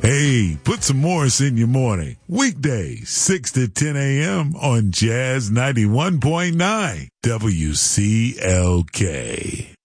Hey, put some Morris in your morning. Weekdays, 6 to 10 a.m. on Jazz 91.9 WCLK.